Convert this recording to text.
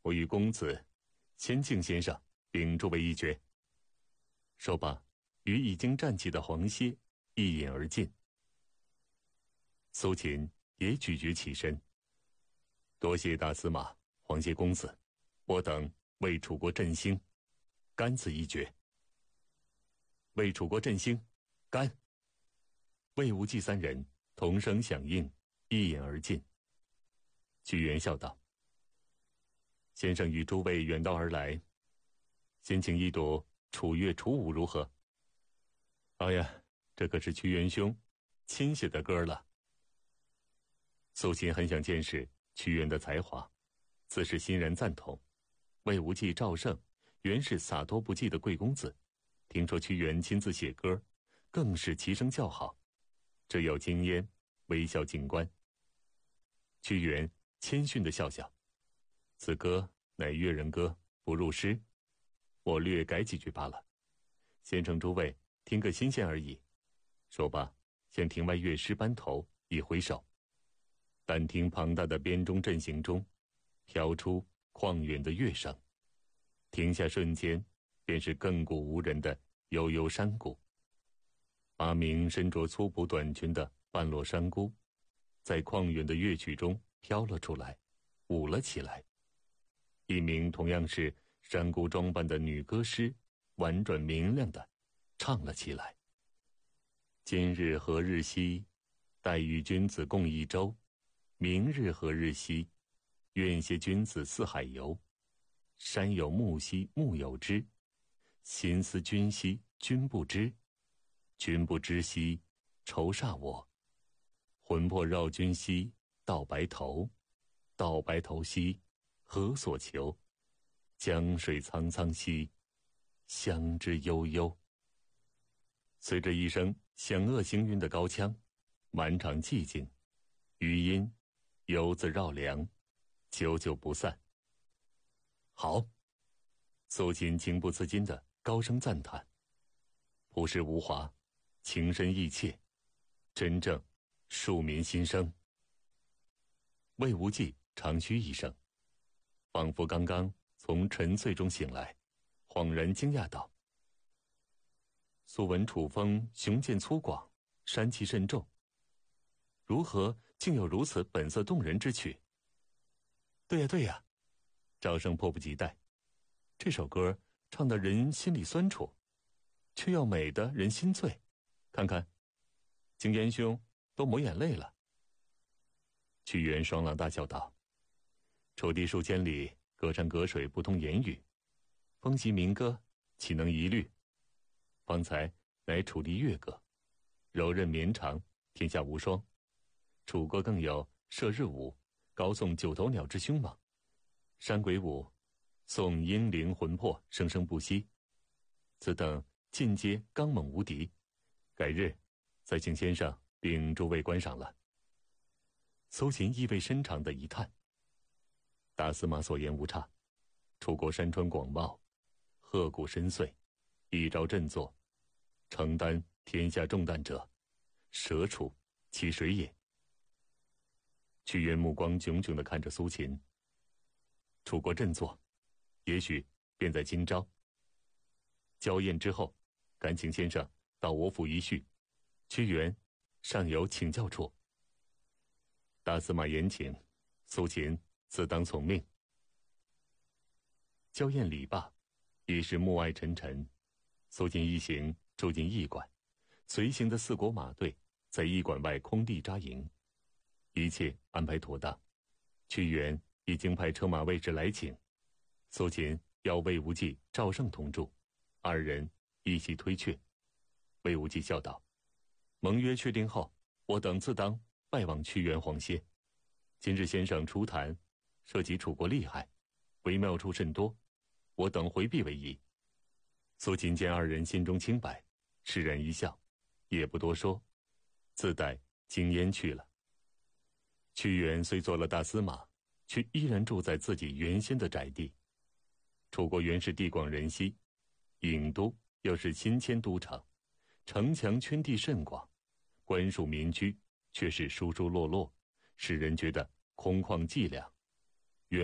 我与公子先敬先生并诸位一决。说罢，与已经站起的黄歇一饮而尽。苏秦也举决起身，多谢大司马、黄歇公子，我等为楚国振兴，甘此一决。为楚国振兴，干！魏无忌三人同声响应，一饮而尽。屈原笑道：先生与诸位远道而来，先请一睹楚乐楚舞如何？哎呀，这可是屈原兄亲写的歌了。苏秦很想见识屈原的才华，自是欣然赞同。魏无忌、赵胜原是洒脱不羁的贵公子，听说屈原亲自写歌，更是齐声叫好。只有金烟微笑静观。屈原谦逊地笑笑：此歌乃乐人歌，不入诗，我略改几句罢了，先生诸位听个新鲜而已。说罢，向庭外乐师班头一挥手，但听庞大的编钟阵型中飘出旷远的乐声，停下瞬间便是亘古无人的悠悠山谷。8名身着粗布短裙的半裸山姑，在旷远的乐曲中飘了出来，舞了起来。一名同样是山姑装扮的女歌师，婉转明亮地唱了起来：今日何日兮，待与君子共一舟。明日何日兮，愿携君子四海游。山有木兮木有枝，心思君兮君不知。君不知兮，愁煞我。魂魄绕君兮，到白头。到白头兮，何所求？江水苍苍兮，相知悠悠。随着一声响遏行云的高腔，满场寂静，余音犹自绕梁，久久不散。好！苏秦情不自禁地高声赞叹：朴实无华，情深意切，真正庶民心声。魏无忌长吁一声，仿佛刚刚从沉睡中醒来，恍然惊讶道：素闻楚风雄健粗犷，山气甚重，如何竟有如此本色动人之曲？对呀对呀，赵胜迫不及待，这首歌唱得人心里酸楚，却要美得人心醉。看看，景言兄都抹眼泪了。屈原爽朗大笑道：楚地数千里，隔山隔水，不通言语，风习民歌，岂能一律？方才乃楚地乐歌，柔韧绵长，天下无双。楚歌更有射日舞，高颂九头鸟之凶猛；山鬼舞，颂英灵魂魄，生生不息。此等尽皆刚猛无敌，改日再请先生并诸位观赏了。苏秦意味深长的一叹：大司马所言无差，楚国山川广袤，壑谷深邃，一朝振作，承担天下重担者，舍楚其谁也？屈原目光炯炯地看着苏秦。楚国振作，也许便在今朝。交宴之后，赶请先生到我府一叙，屈原尚有请教处。大司马言请，苏秦自当从命。交宴礼罢，已是暮霭沉沉。苏秦一行住进驿馆，随行的4国马队在驿馆外空地扎营，一切安排妥当。屈原已经派车马卫士来请，苏秦邀魏无忌、赵胜同住，2人一起推却。魏无忌笑道：盟约确定后，我等自当拜望屈原、黄歇。今日先生初谈，涉及楚国利害，微妙处甚多，我等回避为宜。苏秦见2人心中清白，释然一笑，也不多说，自带金烟去了。屈原虽做了大司马，却依然住在自己原先的宅地。楚国原是地广人稀，郢都又是新迁都城，城墙圈地甚广，官署民居却是疏疏落落，使人觉得空旷寂寥。